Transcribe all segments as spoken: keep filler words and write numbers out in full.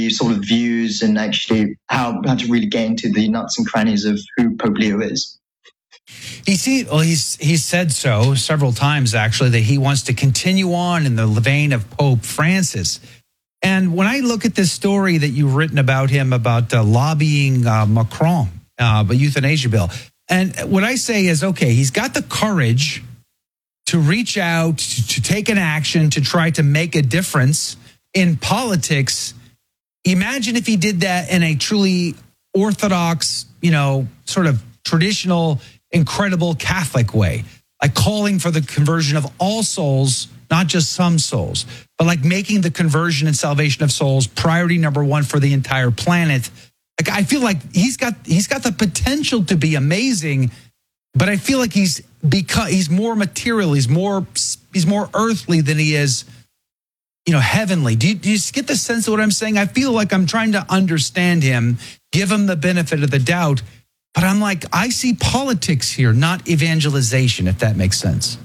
the sort of views and actually how, how to really get into the nuts and crannies of who Pope Leo is. He see, well, he's he's said so several times, actually, that he wants to continue on in the vein of Pope Francis. And when I look at this story that you've written about him, about uh, lobbying uh, Macron, uh, the euthanasia bill, and what I say is, okay, he's got the courage to reach out, to, to take an action, to try to make a difference in politics. Imagine if he did that in a truly orthodox, you know, sort of traditional, incredible Catholic way, like calling for the conversion of all souls, not just some souls, but like making the conversion and salvation of souls priority number one for the entire planet. Like, I feel like he's got he's got the potential to be amazing, but I feel like he's because he's more material, he's more he's more earthly than he is, you know, heavenly. Do you, do you get the sense of what I'm saying? I feel like I'm trying to understand him, give him the benefit of the doubt, but I'm like, I see politics here, not evangelization, if that makes sense.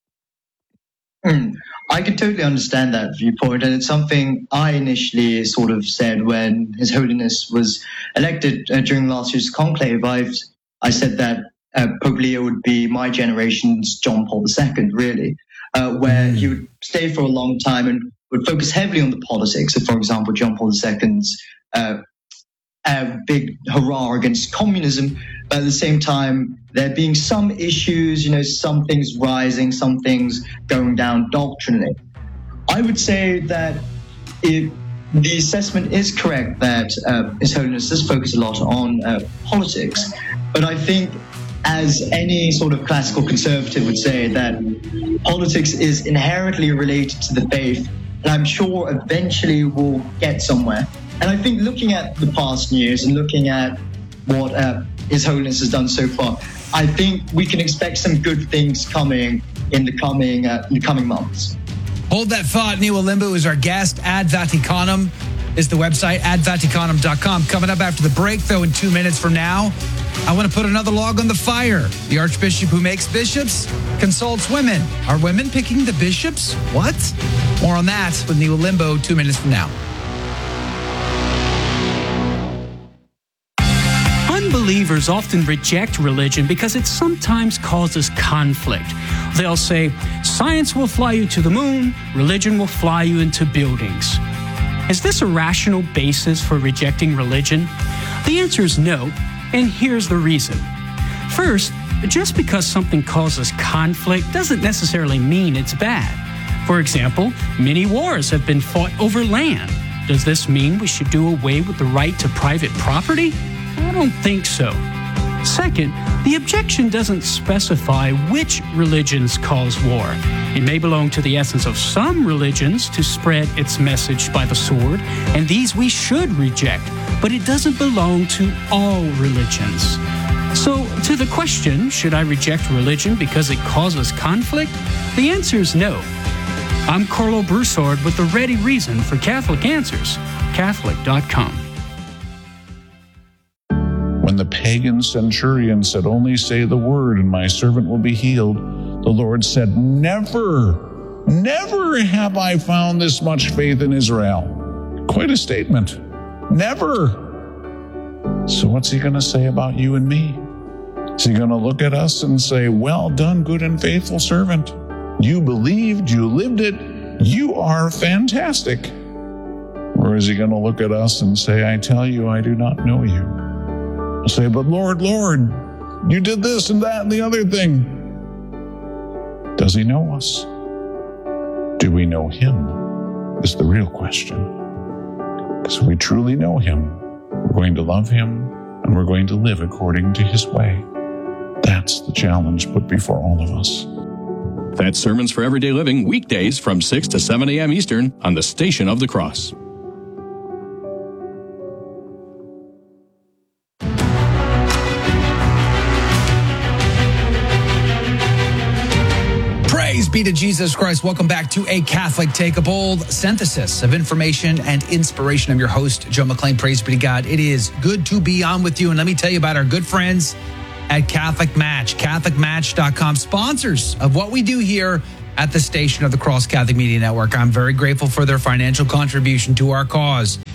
Mm, I could totally understand that viewpoint, and it's something I initially sort of said when His Holiness was elected uh, during last year's conclave. I've, I said that uh, Pope Leo would be my generation's John Paul the Second, really, uh, where he would stay for a long time and would focus heavily on the politics of, for example, John Paul the Second's uh, a big hurrah against communism, but at the same time, there being some issues, you know, some things rising, some things going down doctrinally. I would say that if the assessment is correct that uh, His Holiness does focus a lot on uh, politics, but I think, as any sort of classical conservative would say, that politics is inherently related to the faith, and I'm sure eventually we'll get somewhere. And I think looking at the past years and looking at what uh, His Holiness has done so far, I think we can expect some good things coming in the coming uh, in the coming months. Hold that thought. Niwa Limbu is our guest. Ad Vaticanum is the website, ad vaticanum dot com. Coming up after the break, though, in two minutes from now, I want to put another log on the fire. The Archbishop who makes bishops consults women. Are women picking the bishops? What? More on that with Niwa Limbu two minutes from now. Unbelievers often reject religion because it sometimes causes conflict. They'll say, science will fly you to the moon, religion will fly you into buildings. Is this a rational basis for rejecting religion? The answer is no, and here's the reason. First, just because something causes conflict doesn't necessarily mean it's bad. For example, many wars have been fought over land. Does this mean we should do away with the right to private property? I don't think so. Second, the objection doesn't specify which religions cause war. It may belong to the essence of some religions to spread its message by the sword, and these we should reject, but it doesn't belong to all religions. So, to the question, should I reject religion because it causes conflict? The answer is no. I'm Carlo Broussard with the ready reason for Catholic Answers, Catholic dot com. When the pagan centurion said, only say the word and my servant will be healed, the Lord said, never, never have I found this much faith in Israel. Quite a statement. Never. So what's he going to say about you and me? Is he going to look at us and say, well done, good and faithful servant. You believed, you lived it, you are fantastic. Or is he going to look at us and say, I tell you, I do not know you? Say, but Lord, Lord, you did this and that and the other thing. Does he know us? Do we know him? Is the real question. Because if we truly know him, we're going to love him and we're going to live according to his way. That's the challenge put before all of us. That's Sermons for Everyday Living, weekdays from six to seven a.m. Eastern on the Station of the Cross. Praise be to Jesus Christ. Welcome back to A Catholic Take, a bold synthesis of information and inspiration. I'm your host, Joe McClain. Praise be to God. It is good to be on with you. And let me tell you about our good friends at Catholic Match, Catholic Match dot com, sponsors of what we do here at the Station of the Cross Catholic Media Network. I'm very grateful for their financial contribution to our cause.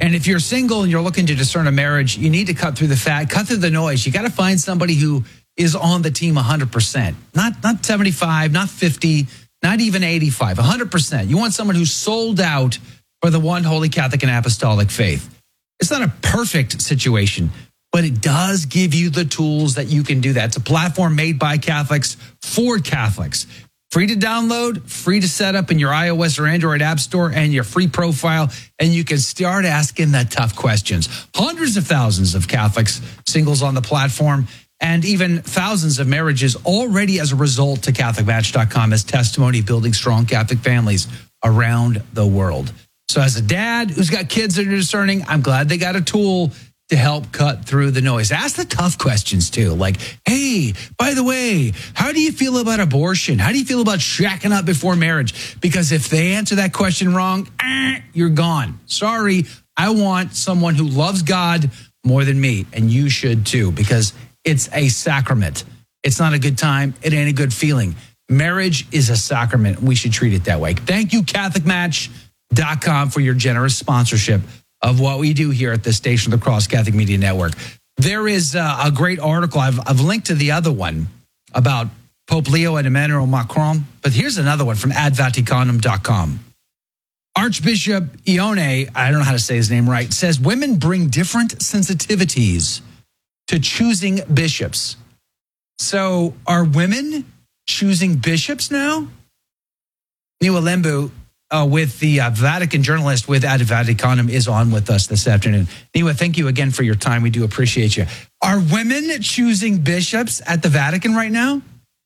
And if you're single and you're looking to discern a marriage, you need to cut through the fat, cut through the noise. You got to find somebody who is on the team one hundred percent, not not seventy-five, not fifty, not even eighty-five, one hundred percent. You want someone who's sold out for the one holy Catholic and apostolic faith. It's not a perfect situation, but it does give you the tools that you can do that. It's a platform made by Catholics for Catholics. Free to download, free to set up in your iOS or Android app store and your free profile, and you can start asking the tough questions. Hundreds of thousands of Catholics, singles on the platform, and even thousands of marriages already as a result to Catholic Match dot com as testimony of building strong Catholic families around the world. So as a dad who's got kids that are discerning, I'm glad they got a tool to help cut through the noise. Ask the tough questions too. Like, hey, by the way, how do you feel about abortion? How do you feel about shacking up before marriage? Because if they answer that question wrong, eh, you're gone. Sorry, I want someone who loves God more than me. And you should too, because it's a sacrament. It's not a good time. It ain't a good feeling. Marriage is a sacrament. We should treat it that way. Thank you, Catholic Match dot com, for your generous sponsorship of what we do here at the Station of the Cross Catholic Media Network. There is uh, a great article. I've, I've linked to the other one about Pope Leo and Emmanuel Macron, but here's another one from ad vaticanum dot com. Archbishop Ione, I don't know how to say his name right, says women bring different sensitivities to choosing bishops. So are women choosing bishops now? Niwa Lembu, Uh, with the uh, Vatican journalist with Ad Vaticanum, is on with us this afternoon. Niwa, thank you again for your time. We do appreciate you. Are women choosing bishops at the Vatican right now?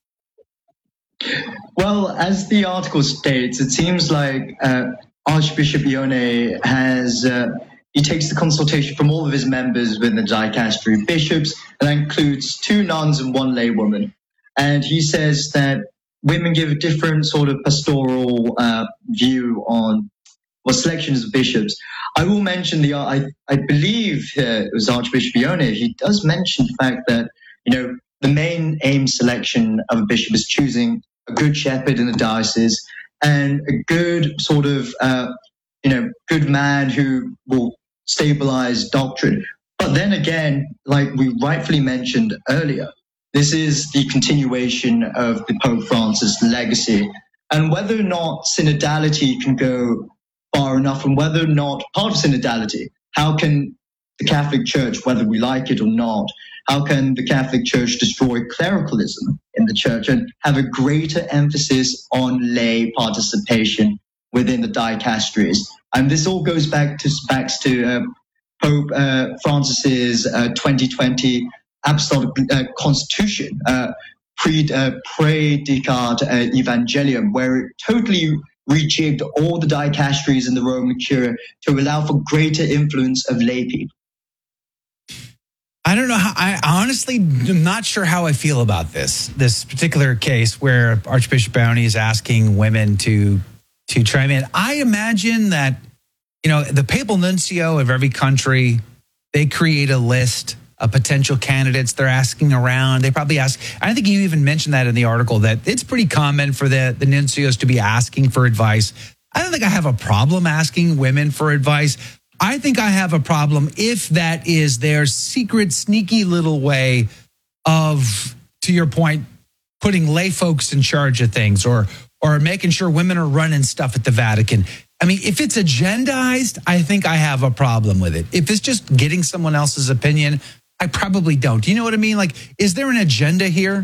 Well, as the article states, it seems like uh, Archbishop Ione has, uh, he takes the consultation from all of his members within the dicastery bishops, and that includes two nuns and one laywoman. And he says that women give a different sort of pastoral uh, view on what selections of bishops. I will mention the, I, I believe uh, it was Archbishop Ione, he does mention the fact that, you know, the main aim selection of a bishop is choosing a good shepherd in the diocese and a good sort of, uh, you know, good man who will stabilize doctrine. But then again, like we rightfully mentioned earlier, this is the continuation of the Pope Francis legacy. And whether or not synodality can go far enough, and whether or not part of synodality, how can the Catholic Church, whether we like it or not, how can the Catholic Church destroy clericalism in the church and have a greater emphasis on lay participation within the dicasteries? And this all goes back to, back to uh, Pope uh, Francis's uh, twenty twenty Apostolic uh, Constitution, uh, pre uh, Predicat uh, Evangelium, where it totally rejigged all the dicasteries in the Roman Curia to allow for greater influence of lay people. I don't know how, I honestly am not sure how I feel about this, this particular case where Archbishop Ione is asking women to, to chime in. I imagine that, you know, the papal nuncio of every country, they create a list of potential candidates they're asking around. They probably ask, I think you even mentioned that in the article, that it's pretty common for the, the nuncios to be asking for advice. I don't think I have a problem asking women for advice. I think I have a problem if that is their secret, sneaky little way of, to your point, putting lay folks in charge of things, or or making sure women are running stuff at the Vatican. I mean, if it's agendized, I think I have a problem with it. If it's just getting someone else's opinion, I probably don't. Do you know what I mean? Like, is there an agenda here?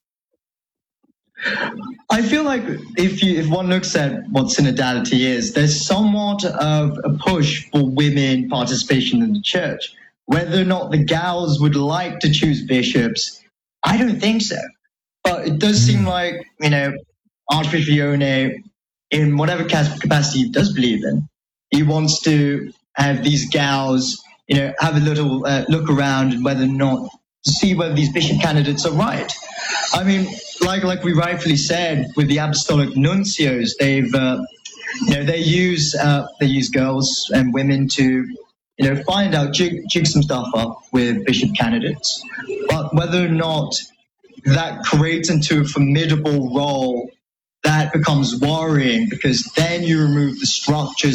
I feel like if you if one looks at what synodality is, there's somewhat of a push for women participation in the church. Whether or not the gals would like to choose bishops, I don't think so. But it does seem like, you know, Archbishop Ione, in whatever capacity he does believe in, he wants to have these gals, you know, have a little uh, look around and whether or not to see whether these bishop candidates are right. I mean, like like we rightfully said, with the apostolic nuncios, they've uh, you know they use uh, they use girls and women to you know find out jig, jig some stuff up with bishop candidates, but whether or not that creates into a formidable role, that becomes worrying, because then you remove the structures of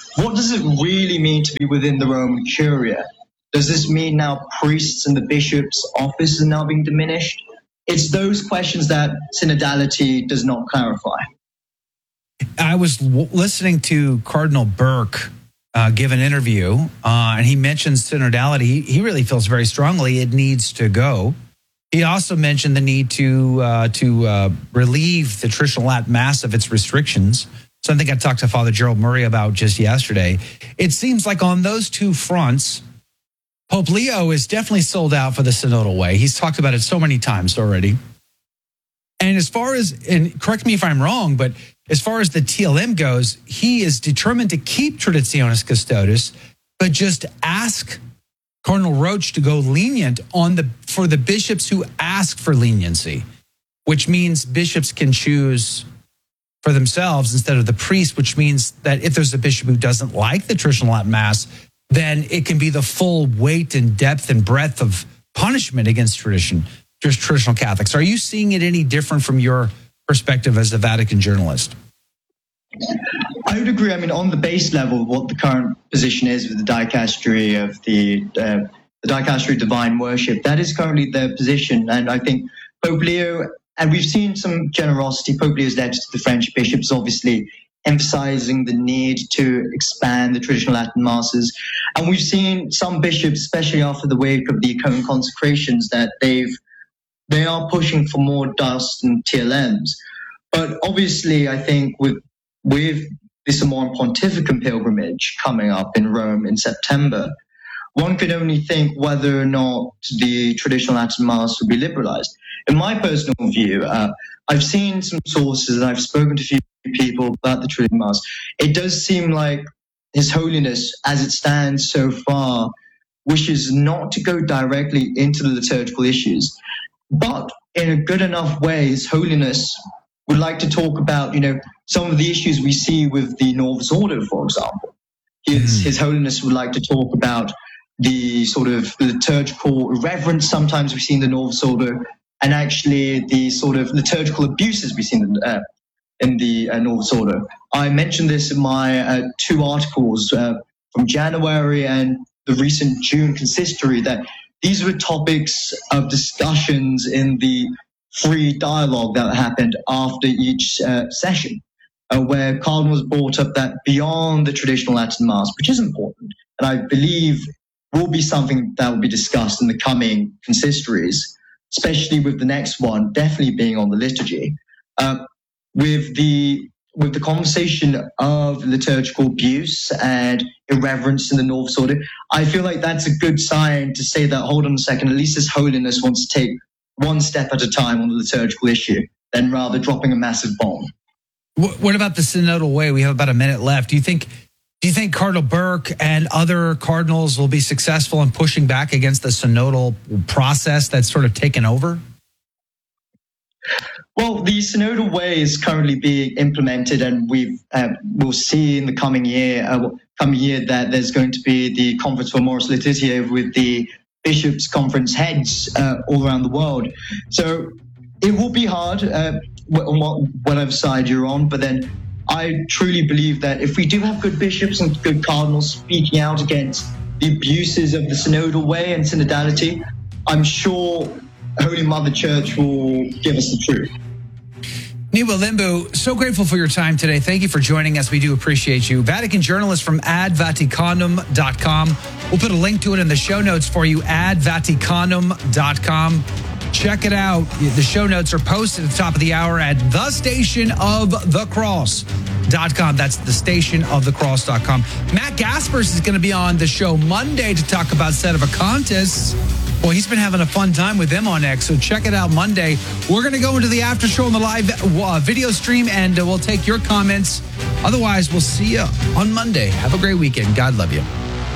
what does it really mean to be within the Roman Curia? Does this mean now priests and the bishop's office is now being diminished? It's those questions that synodality does not clarify. I was w- listening to Cardinal Burke uh, give an interview, uh, and he mentioned synodality. He, he really feels very strongly it needs to go. He also mentioned the need to uh, to uh, relieve the traditional Latin Mass of its restrictions. Something I talked to Father Gerald Murray about just yesterday. It seems like on those two fronts, Pope Leo is definitely sold out for the synodal way. He's talked about it so many times already. And as far as, and correct me if I'm wrong, but as far as the T L M goes, he is determined to keep Traditionis Custodes, but just ask Cardinal Roach to go lenient on the for the bishops who ask for leniency, which means bishops can choose for themselves instead of the priest, which means that if there's a bishop who doesn't like the traditional Latin Mass, then it can be the full weight and depth and breadth of punishment against tradition, just traditional Catholics. Are you seeing it any different from your perspective as a Vatican journalist? I would agree. I mean, on the base level, what the current position is with the dicastery of the uh, the dicastery of divine worship, that is currently their position. And I think Pope Leo, and we've seen some generosity. Pope Leo's letters to the French bishops, obviously emphasizing the need to expand the traditional Latin masses. And we've seen some bishops, especially after the wake of the Iconian consecrations, that they've they are pushing for more dust and T L Ms. But obviously, I think with with the Summorum Pontificum pilgrimage coming up in Rome in September, one could only think whether or not the traditional Latin Mass would be liberalized. In my personal view, uh, I've seen some sources and I've spoken to a few people about the traditional Mass. It does seem like His Holiness, as it stands so far, wishes not to go directly into the liturgical issues, but in a good enough way, His Holiness would like to talk about, you know, some of the issues we see with the Novus Ordo, for example. His, mm. His Holiness would like to talk about the sort of liturgical irreverence sometimes we see in the Novus Ordo, and actually the sort of liturgical abuses we see in the, uh, in the uh, Novus Ordo. I mentioned this in my uh, two articles uh, from January and the recent June consistory, that these were topics of discussions in the free dialogue that happened after each uh, session, uh, where Cardinals brought up that beyond the traditional Latin Mass, which is important, and I believe will be something that will be discussed in the coming consistories, especially with the next one definitely being on the liturgy, uh, with the with the conversation of liturgical abuse and irreverence in the Novus Ordo. I feel like that's a good sign to say that, hold on a second, at least His Holiness wants to take one step at a time on the liturgical issue, than rather dropping a massive bomb. What about the synodal way? We have about a minute left. Do you think do you think Cardinal Burke and other cardinals will be successful in pushing back against the synodal process that's sort of taken over? Well, the synodal way is currently being implemented, and we uh, will see in the coming year, uh, coming year that there's going to be the Conference for Amoris Laetitia with the bishops' conference heads uh, all around the world. So it will be hard uh, on whatever side you're on, but then I truly believe that if we do have good bishops and good cardinals speaking out against the abuses of the synodal way and synodality, I'm sure Holy Mother Church will give us the truth. Niwa Limbu, so grateful for your time today. Thank you for joining us. We do appreciate you. Vatican journalist from ad vaticanum dot com. We'll put a link to it in the show notes for you, ad vaticanum dot com. Check it out. The show notes are posted at the top of the hour at the station of the cross dot com. That's the station of the cross dot com. Matt Gaspers is going to be on the show Monday to talk about Sedevacantists. Well, he's been having a fun time with them on X, so check it out Monday. We're going to go into the after show on the live uh, video stream, and uh, we'll take your comments. Otherwise, we'll see you on Monday. Have a great weekend. God love you.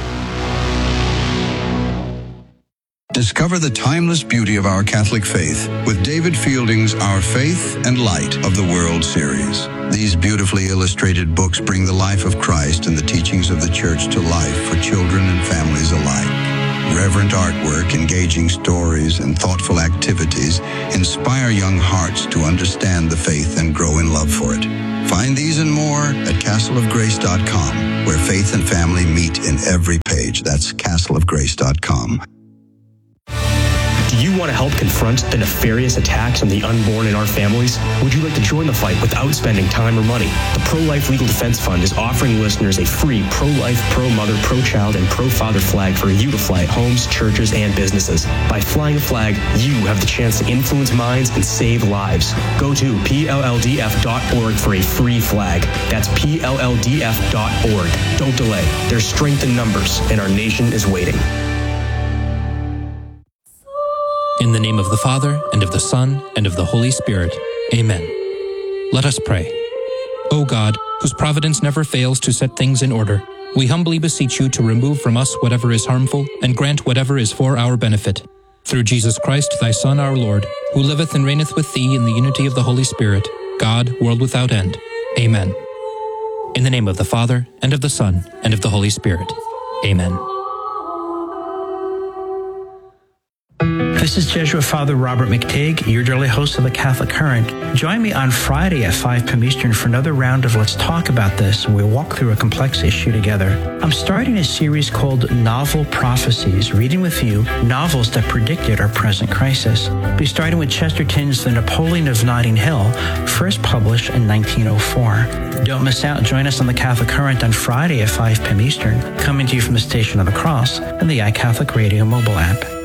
Discover the timeless beauty of our Catholic faith with David Fielding's Our Faith and Light of the World series. These beautifully illustrated books bring the life of Christ and the teachings of the Church to life for children and families alike. Reverent artwork, engaging stories, and thoughtful activities inspire young hearts to understand the faith and grow in love for it. Find these and more at castle of grace dot com, where faith and family meet in every page. That's castle of grace dot com. Do you want to help confront the nefarious attacks on the unborn in our families? Would you like to join the fight without spending time or money? The Pro-Life Legal Defense Fund is offering listeners a free pro-life, pro-mother, pro-child, and pro-father flag for you to fly at homes, churches, and businesses. By flying a flag, you have the chance to influence minds and save lives. Go to P L L D F dot org for a free flag. That's P L L D F dot org. Don't delay. There's strength in numbers, and our nation is waiting. In the name of the Father, and of the Son, and of the Holy Spirit. Amen. Let us pray. O God, whose providence never fails to set things in order, we humbly beseech you to remove from us whatever is harmful, and grant whatever is for our benefit. Through Jesus Christ, thy Son, our Lord, who liveth and reigneth with thee in the unity of the Holy Spirit, God, world without end. Amen. In the name of the Father, and of the Son, and of the Holy Spirit. Amen. This is Jesuit Father Robert McTigg, your daily host of the Catholic Current. Join me on Friday at five p.m. Eastern for another round of Let's Talk About This, and we'll walk through a complex issue together. I'm starting a series called Novel Prophecies, reading with you novels that predicted our present crisis. We'll be starting with Chesterton's The Napoleon of Notting Hill, first published in nineteen oh four. Don't miss out. Join us on the Catholic Current on Friday at five p.m. Eastern, coming to you from the Station of the Cross and the iCatholic Radio mobile app.